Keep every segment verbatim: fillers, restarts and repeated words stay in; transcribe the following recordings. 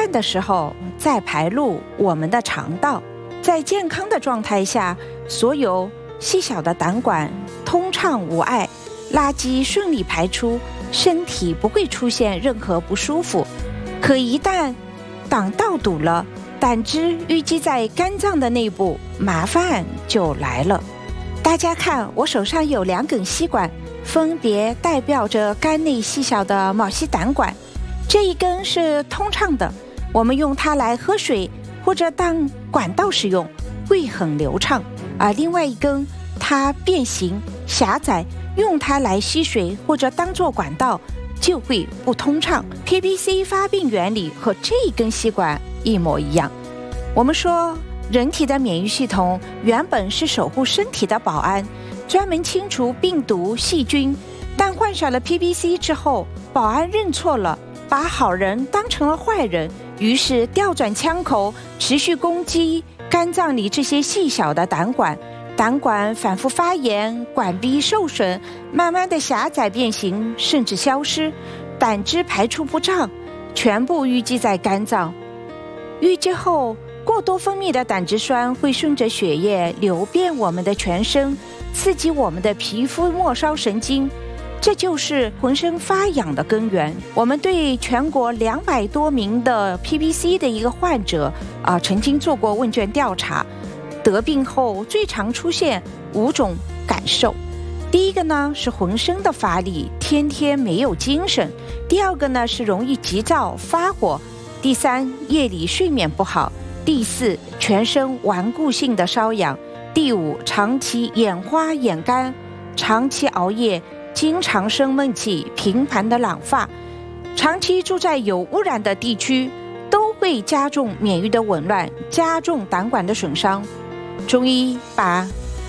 饭的时候再排入我们的肠道。在健康的状态下，所有细小的胆管通畅无碍，垃圾顺利排出，身体不会出现任何不舒服。可一旦胆道堵了，胆汁淤积在肝脏的内部，麻烦就来了。大家看，我手上有两根吸管，分别代表着肝内细小的毛细胆管。这一根是通畅的，我们用它来喝水或者当管道使用，会很流畅。而另外一根它变形狭窄，用它来吸水或者当作管道就会不通畅。 P B C 发病原理和这一根吸管一模一样。我们说人体的免疫系统原本是守护身体的保安，专门清除病毒细菌，但患上了 P B C 之后，保安认错了，把好人当成了坏人，于是调转枪口，持续攻击肝脏里这些细小的胆管。胆管反复发炎，管壁受损，慢慢的狭窄变形，甚至消失，胆汁排出不畅，全部淤积在肝脏。淤积后，过多分泌的胆汁酸会顺着血液流遍我们的全身，刺激我们的皮肤末梢神经，这就是浑身发痒的根源。我们对全国两百多名的 P B C 的一个患者啊、呃，曾经做过问卷调查，得病后最常出现五种感受。第一个呢是浑身的乏力，天天没有精神；第二个呢是容易急躁发火；第三，夜里睡眠不好；第四，全身顽固性的瘙痒；第五，长期眼花眼干，长期熬夜，经常生闷气，频繁的染发。长期住在有污染的地区，都会加重免疫的紊乱，加重胆管的损伤。中医把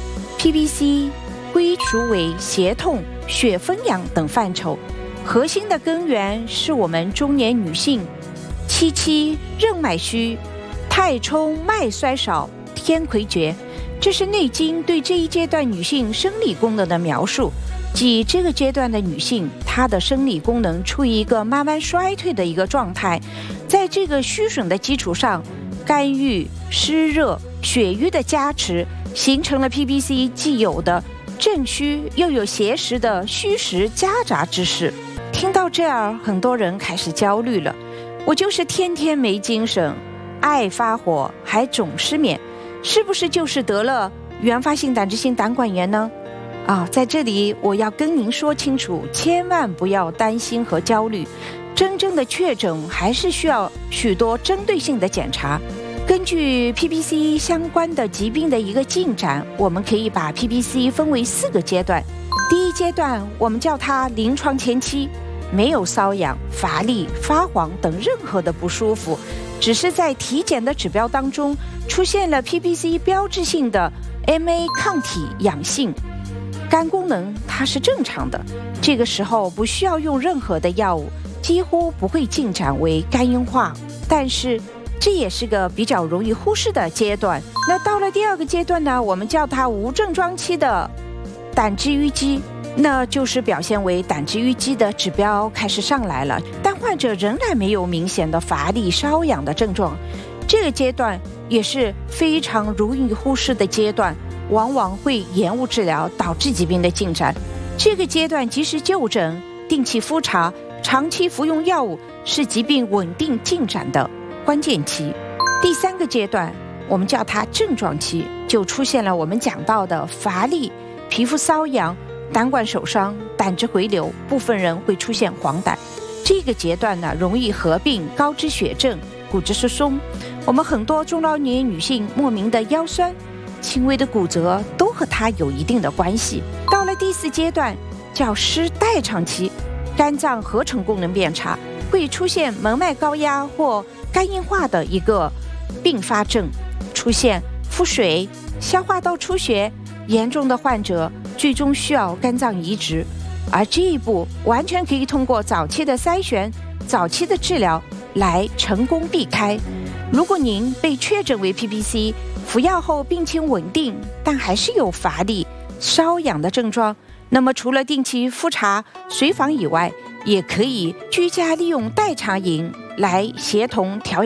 P B C 归属为胁痛、血分痒等范畴，核心的根源是我们中年女性七七任脉虚、太冲脉衰少、天魁厥。这是《内经》对这一阶段女性生理功能的描述，即这个阶段的女性，她的生理功能处于一个慢慢衰退的一个状态。在这个虚损的基础上，肝郁、湿热、血瘀的加持，形成了 P B C 既有的正虚又有邪实的虚实夹杂之势。听到这儿，很多人开始焦虑了，我就是天天没精神，爱发火，还总失眠，是不是就是得了原发性胆汁性胆管炎呢？啊，在这里我要跟您说清楚，千万不要担心和焦虑，真正的确诊还是需要许多针对性的检查。根据 P B C 相关的疾病的一个进展，我们可以把 P B C 分为四个阶段。第一阶段我们叫它临床前期，没有瘙痒、乏力、发黄等任何的不舒服，只是在体检的指标当中出现了 P B C 标志性的 M A 抗体阳性，肝功能它是正常的，这个时候不需要用任何的药物，几乎不会进展为肝硬化，但是这也是个比较容易忽视的阶段。那到了第二个阶段呢，我们叫它无症状期的胆汁淤积，那就是表现为胆汁淤积的指标开始上来了，但患者仍然没有明显的乏力、瘙痒的症状。这个阶段也是非常容易忽视的阶段，往往会延误治疗，导致疾病的进展。这个阶段及时就诊、定期复查、长期服用药物是疾病稳定进展的关键期。第三个阶段我们叫它症状期，就出现了我们讲到的乏力、皮肤瘙痒、胆管受伤、胆汁回流，部分人会出现黄疸。这个阶段呢，容易合并高脂血症、骨质疏松。我们很多中老年女性莫名的腰酸、轻微的骨折都和它有一定的关系。到了第四阶段叫湿代偿期，肝脏合成功能变差，会出现门脉高压或肝硬化的一个并发症，出现腹水、消化道出血，严重的患者最终需要肝脏移植。而这一步完全可以通过早期的筛选、早期的治疗来成功避开。如果您被确诊为 P B C， 服药后病情稳定，但还是有乏力、瘙痒的症状，那么除了定期复查、随访以外，也可以居家利用代偿饮来协同调养。